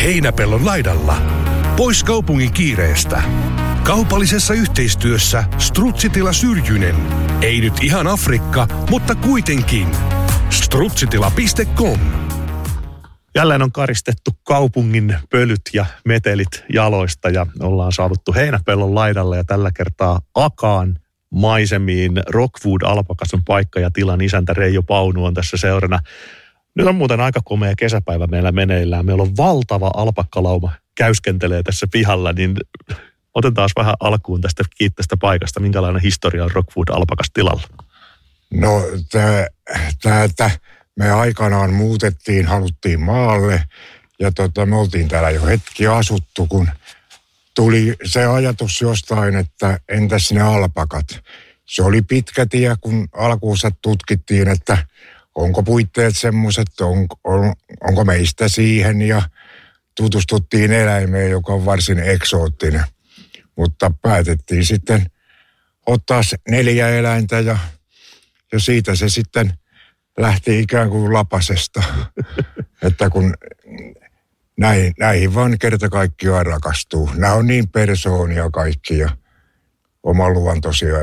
heinäpellon laidalla. Pois kaupungin kiireestä. Kaupallisessa yhteistyössä Strutsitila Syrjynen. Ei nyt ihan Afrikka, mutta kuitenkin. Strutsitila.com. Jälleen on karistettu kaupungin pölyt ja metelit jaloista ja ollaan saavuttu heinäpellon laidalle ja tällä kertaa Akaan maisemiin. Rockwood Alpakason paikka ja tilan isäntä Reijo Paunu on tässä seurana. Nyt on muuten aika komea kesäpäivä meillä meneillään. Meillä on valtava alpakkalauma käyskentelee tässä pihalla, niin otetaan vähän alkuun tästä paikasta. Minkälainen historia on Rockwood Alpakas tilalla? No täältä me aikanaan muutettiin, haluttiin maalle ja me oltiin täällä jo hetki asuttu, kun tuli se ajatus jostain, että entäs ne alpakat. Se oli pitkä tie, kun alkuunsa tutkittiin, että onko puitteet semmoiset, onko meistä siihen ja tutustuttiin eläimeen, joka on varsin eksoottinen. Mutta päätettiin sitten ottaa 4 eläintä ja siitä se sitten lähti ikään kuin lapasesta. Että kun näihin vaan kerta kaikkiaan rakastuu. Nämä on niin persoonia kaikki ja omanluontoisia.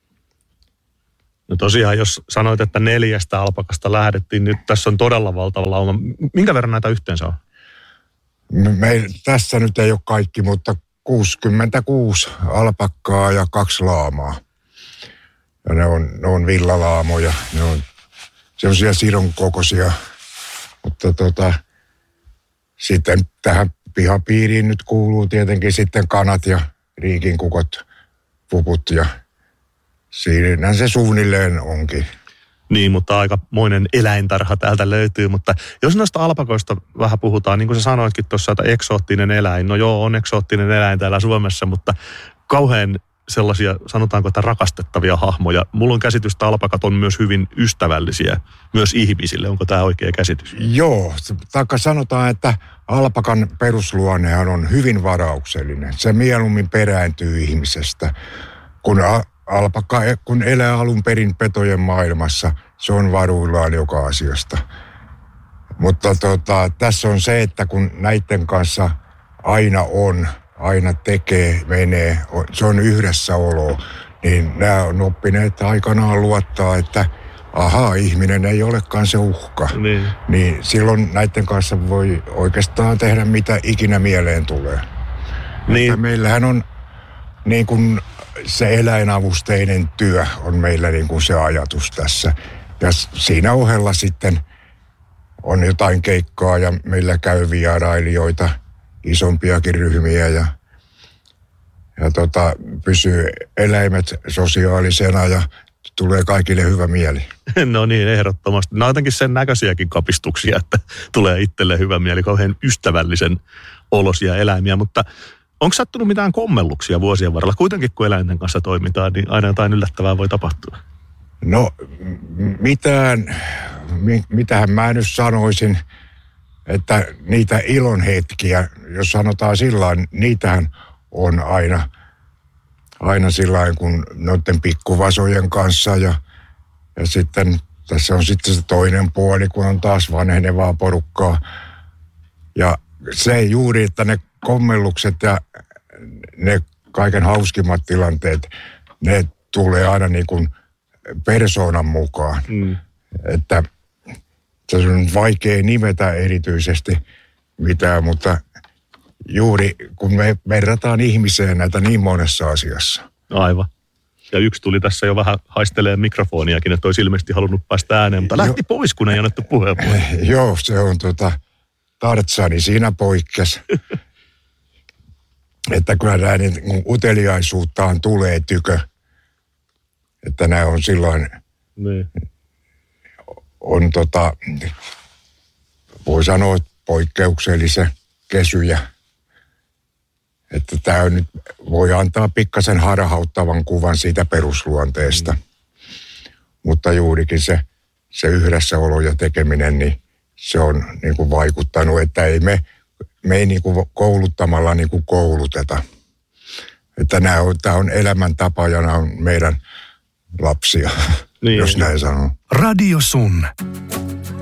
No tosiaan, jos sanoit, että 4 alpakasta lähdettiin, nyt tässä on todella valtava lauma. Minkä verran näitä yhteensä on? Tässä nyt ei ole kaikki, mutta 66 alpakkaa ja 2 laamaa. Ja ne on villalaamoja, ne on sellaisia sidon kokoisia. Mutta sitten tähän pihapiiriin nyt kuuluu tietenkin sitten kanat ja riikinkukot, puput ja siinä se suunnilleen onkin. Niin, mutta aikamoinen eläintarha täältä löytyy, mutta jos noista alpakoista vähän puhutaan, niin kuin sä sanoitkin tuossa, että eksoottinen eläin. No joo, on eksoottinen eläin täällä Suomessa, mutta kauhean sellaisia, sanotaanko, että rakastettavia hahmoja. Mulla on käsitys, että alpakat on myös hyvin ystävällisiä, myös ihmisille. Onko tämä oikea käsitys? Joo, taikka sanotaan, että alpakan perusluonnehan on hyvin varauksellinen. Se mieluummin perääntyy ihmisestä. Alpakka, kun elää alun perin petojen maailmassa, se on varuillaan joka asiasta. Mutta tässä on se, että kun näiden kanssa aina tekee, menee, se on yhdessäolo, niin nämä on oppineet aikanaan luottaa, että ihminen ei olekaan se uhka. Niin silloin näiden kanssa voi oikeastaan tehdä mitä ikinä mieleen tulee. Niin. Meillähän on niin kuin se eläinavusteinen työ on meillä niin kuin se ajatus tässä. Ja siinä ohella sitten on jotain keikkaa ja meillä käy vierailijoita, isompiakin ryhmiä ja pysyy eläimet sosiaalisena ja tulee kaikille hyvä mieli. No niin, ehdottomasti. No jotenkin sen näköisiäkin kapistuksia, että tulee itselle hyvä mieli, kauhean ystävällisen olosia eläimiä, mutta onko sattunut mitään kommelluksia vuosien varrella? Kuitenkin kun eläinten kanssa toimitaan, niin aina jotain yllättävää voi tapahtua. No mitähän mä nyt sanoisin, että niitä ilonhetkiä, jos sanotaan sillain, niitähän on aina sillain kun noiden pikkuvasojen kanssa ja sitten tässä on sitten se toinen puoli, kun on taas vanhenevaa porukkaa. Ja se juuri, että ne kommellukset ja ne kaiken hauskimmat tilanteet, ne tulee aina niin kuin persoonan mukaan. Että se on vaikea nimetä erityisesti mitään, mutta juuri kun me verrataan ihmiseen näitä niin monessa asiassa. Aivan. Ja yksi tuli tässä jo vähän haistelee mikrofoniakin, että olisi ilmeisesti halunnut päästä ääneen, mutta lähti pois, kun ei annettu puheenvuoroa. Joo, se on Tarzani siinä poikkesi. Että kyllä näiden uteliaisuuttaan tulee tykö. Että nämä on silloin, on voi sanoa poikkeuksellisen kesyjä. Että tämä nyt voi antaa pikkasen harhauttavan kuvan siitä perusluonteesta. Mutta juurikin se yhdessäolo ja tekeminen, niin se on niin kuin vaikuttanut, että me ei niin kuin kouluttamalla niin kuin kouluteta. Että tämä on elämäntapa ja nämä on meidän lapsia, niin, jos näin sanoo. Radio Sun.